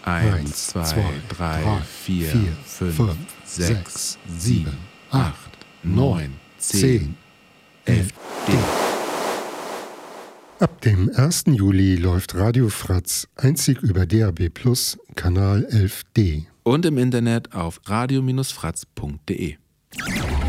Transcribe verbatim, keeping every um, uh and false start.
eins, zwei, drei, vier, fünf, sechs, sieben, acht, neun, zehn, elf D. Ab dem ersten Juli läuft Radio Fratz einzig über D A B Plus, Kanal elf D. Und im Internet auf radio Bindestrich fratz punkt de.